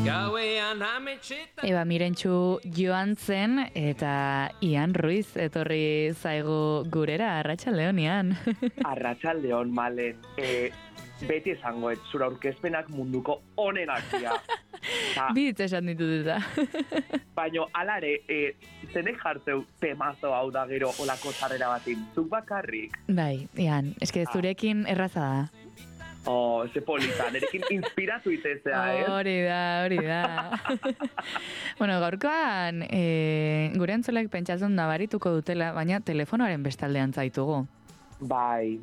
Eba Mirentxu joan zen eta Ian Ruiz etorri zaigu gurera, Arratsaldeon Ian. Arratsaldeon Malen. Beti esango, zura aurkezpenak munduko onenak dira. Bitz esan ditut eta. Baina, alare, zenek jartzeu temazo hau da gero olako zarrera batin, zuk bakarrik? Bai, Ian, eske zurekin erraza da. Oh, ze polita, nerekin inspiratu itezea, Hori da. Bueno, gaurkoan, gure entzulek pentsatzen nabarituko dutela, baina telefonoaren bestaldean zaitugu. Bai,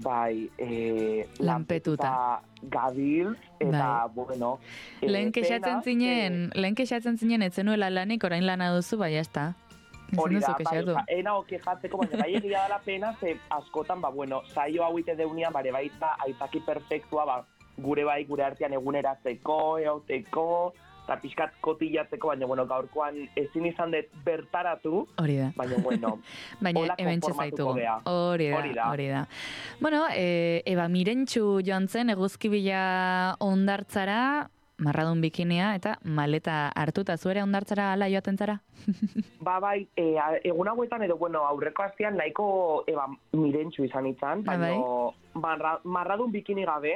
lanpetuta gabil, eta, bueno... Lehen kexatzen zinen, etzenuela lanik, orain lana duzu, bai, jazta. Hori da, ena okejatzeko, baina bai egia dela pena, ze askotan, saio hau ite deunian, bare baita, aitzaki perfektua, gure artean eguneratzeko, eauteko, eta pixkat kotillatzeko, baina, gaurkoan ezin izan dut bertaratu. Hori da. Baina hemen txezaitugu. Hori da. Bueno, Eba Mirentxu joan zen, eguzkibila ondartzara, marradun bikinia, eta maleta hartuta zuere ondartzara ala joaten zara? Bai, egun hauetan edo, aurreko astean nahiko Eba Mirentxu izan itzan, baina marradun bikini gabe.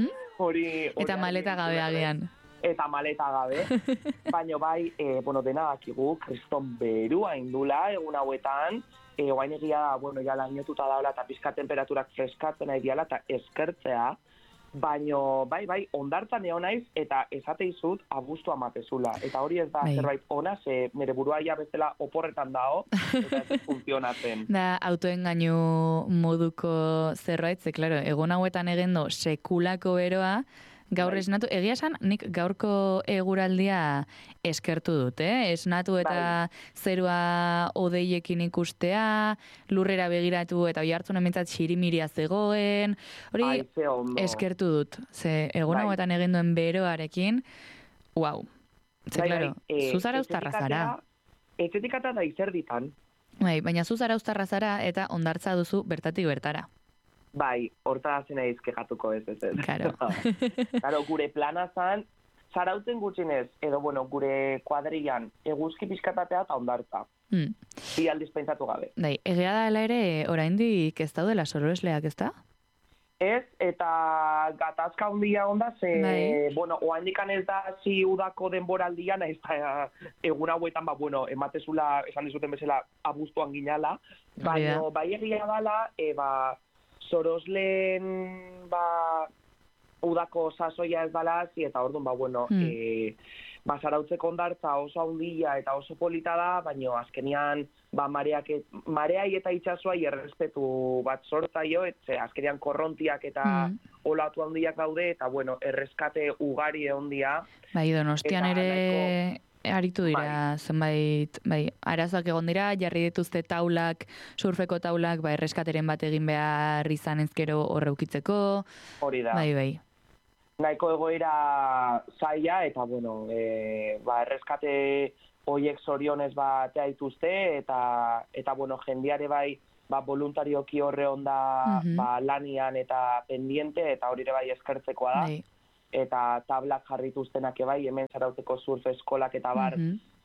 Eta maleta gabe agian. Eta maleta gabe, baina bai, dena dakigu, kriston berua indula egun hauetan, oain egia da, ja lainotuta daula eta pizka temperaturak freskatzen nahi diala eta eskertzea, baina bai, ondartzan egon naiz eta esateizut abuztua matezula. Eta hori ez da zerbait ona, ze nire burua ja bezala oporretan dao, eta ez funtzionatzen. Da, autoengainu moduko zerbait, ze, klaro, egun hauetan egendo sekulako eroa, gaur esnatu, egia esan, nik gaurko eguraldia eskertu dut, esnatu eta zerua odeiekin ikustea, lurrera begiratu eta oi hartzun ementzat xirimiria zegoen, hori eskertu dut, ze egun hauetan egin duen beroarekin, uau, ze, klaro, zuzara ustarra zara. Etxetik ata da izerditan. Baina zuzara ustarra zara eta ondartza duzu bertatik bertara. Bai, horta zena izkejatuko ez. Claro, gure plana zan, zarautzen gutxinez, edo, gure kuadrian eguzki pixkatatea eta ondartza. Bi aldiz pentsatu gabe. Egia dela ere, oraindik ez daudela sorosleak, ez da? Ez, eta gatazka handia onda, ze, oandikan ez da zi udako denboraldian, ez da egun hauetan, ematezula, esan dizuten bezala, abuztuan ginala, baina bai egia dela, sorosleen udako sasoia ez dalazi, eta orduan, zarautzeko ondartza oso handia eta oso polita da, baina azkenian mareai eta itxasuai errespetu bat sortzaio, azkenian korrontiak eta olatu handiak daude, eta erreskate ugari handia. Donostian ere... Aritu dira, zenbait, arazoak egon dira, jarri dituzte taulak, surfeko taulak, erreskateren bat egin behar izan ezkero horreukitzeko. Hori da. Bai. Nahiko egoera zaila, eta, erreskate hoiek zorionez batea dituzte, eta jendiare voluntarioki horre onda lanian eta pendiente, eta hori ere eskertzekoa da. Eta tablak jarrituztenak ebai, hemen zarauteko surf eskolak eta bar,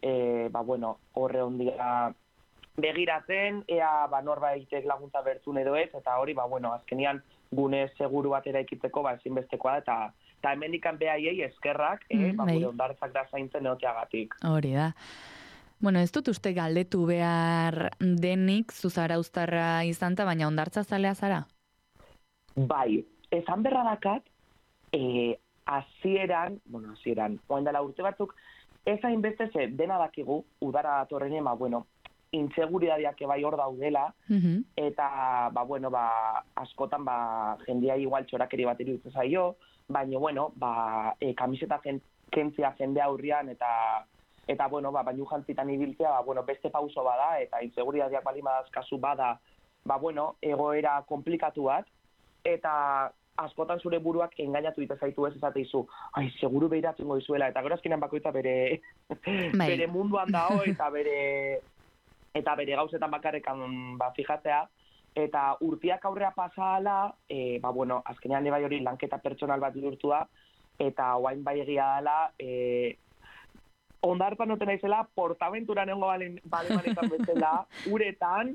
horre ondia begiratzen, ea norbaitek laguntza bertzun edo ez, eta hori, azkenian gune seguru bat eraikitzeko, ezinbestekoa da, eta hemendikan behaiei eskerrak, gure ondartzak da zaintzen eoteagatik. Hori da. Ez dut uste galdetu behar denik zuzara uztarra izanta, baina ondartza zalea zara? Bai, esan berra dakat, hasieran, oain dela urte batzuk, ez hainbeste ze dena dakigu, udara datorren intseguridadeak ebai hor daudela, eta, askotan, jendia igual txorakeri bat iruditzen zaio, baina, kamiseta kentzia jende aurrian, eta bainu jantzitan ibiltzea, beste pauso bada, eta inseguridadeak bali madazkazu bada, egoera komplikatu bat, eta askotan zure buruak engainatu ite zaitu ez esateizu, seguru behiratzen dizuela, eta gero azkenean bakoitza bere munduan dao, eta bere gauzetan bakarrekan fijatzea, eta urtiak aurrea pasala, azkenean bai hori lanketa pertsonal bat bihurtu da, eta oain bai egia dela, ondartzan noten naizela, portaventuran egongo baletan bezala, uretan,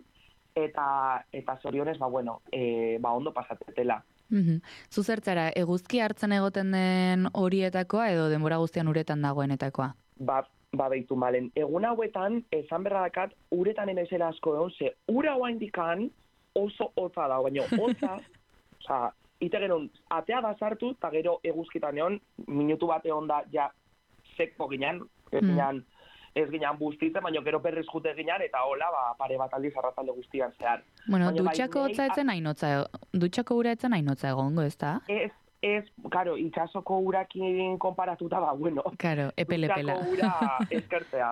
eta zorionez, ondo pasatetela. Zu zertzara, eguzki hartzen egoten den horietakoa edo denbora guztian uretan dagoenetakoa? Beitu malen. Egun hauetan, esan berradakat, uretan enaizela asko egon, ze ura hoaindikan oso hotza da, baina hotza, ite genon, atea da sartu, eta gero eguzkitan egon, minutu bate onda, ja, seko ginen, ez ginen bustitzen, baina gero berriz jute ginen, eta hola, pare bat aldiz arratalde guztian zehar. Bueno, dutxako hotza etzen hainotza, dutxako ura etzen hainotza egongo, ez da? Ez, karo, itxasoko urakin konparatuta, Karo, epele-epela. Dutxako ura eskertzea.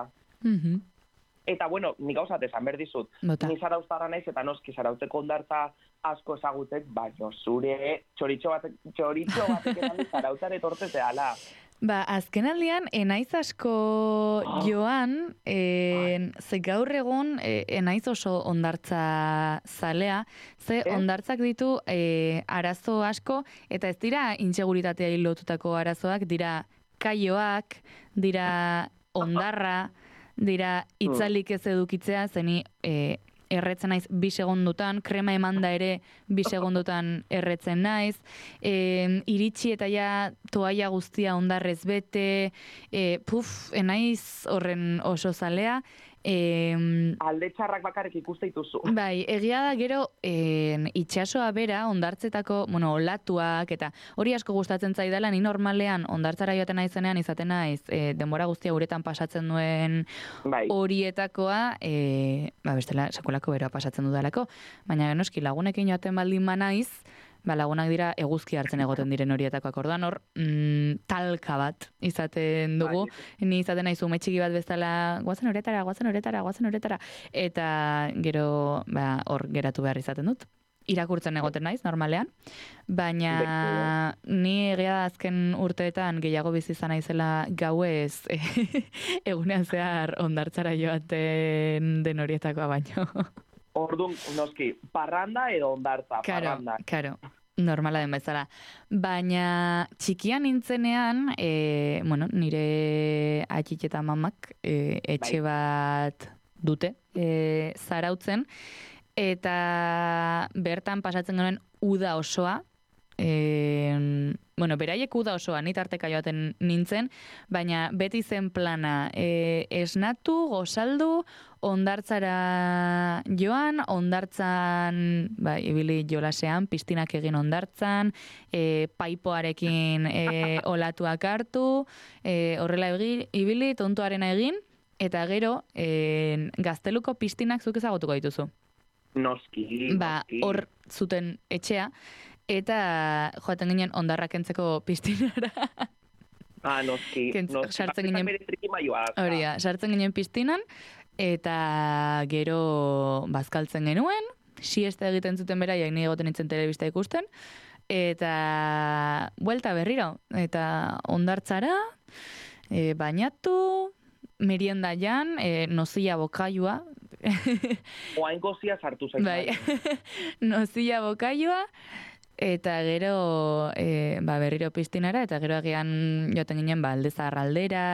Eta, nik gauzat esan berdizut. Ni zarauztarra naiz, eta noski zarautzeko ondartza asko ezagutek, baina zure txoritxo batek edan zarautzare tortete ala. Azken aldian, enaiz asko joan, ze gaur egun enaiz oso ondartza zalea, ze ondartzak ditu arazo asko, eta ez dira inseguritatea lotutako arazoak, dira kaioak, dira ondarra, dira itzalik ez edukitzea, zeni erretzen naiz 2 segundutan, krema emanda ere 2 segundutan erretzen naiz, iritsi eta ja toaia guztia ondarrez bete, enaiz horren oso zalea. Alde txarrak bakarrik ikuste dituzu. Bai, egia da gero itxasoa bera, ondartzetako, olatuak, eta hori asko gustatzen zaidala, ni normalean ondartzara joaten naizenean izaten naiz, denbora guztia uretan pasatzen duen horietakoa, bestela sekulako beroa pasatzen dudalako, baina noski lagunekin joaten baldin naiz, lagunak dira eguzki hartzen egoten diren horietakoak, orduan hor talka bat izaten dugu, ni izaten naiz ume txiki bat bezala guazen horetara, eta gero hor geratu behar izaten dut. Irakurtzen egoten naiz, normalean, baina ni egia da azken urteetan gehiago bizi izan naizela gauez egunean zehar ondartzara joaten den horietakoa baino. Orduan, noski, parranda edo ondartza, parranda. Karo, normala den bezala. Baina txikian nintzenean, nire atxit eta mamak etxe bat dute, zarautzen, eta bertan pasatzen genuen uda osoa, beraiek uda osoa, ni tarteka joaten nintzen, baina beti zen plana esnatu, gozaldu, ondartzara joan, ondartzan, ibili jolasean, piztinak egin ondartzan, paipoarekin olatuak hartu, horrela ibili, tontuarena egin, eta gero, gazteluko piztinak zuk ezagutuko dituzu. Noski. Hor zuten etxea, eta joaten ginen ondarra kentzeko piztinara. Noski. Sartzen ginen piztinan, eta gero bazkaltzen genuen, siesta egiten zuten beraiek, ni egoten nintzen telebista ikusten, eta buelta berriro, eta ondartzara, bainatu, merienda jan, nozilla bokailua. Oain gozia sartu zain. Nozilla bokailua, eta gero berriro piztinara, eta gero agian joaten ginen aldezar aldera,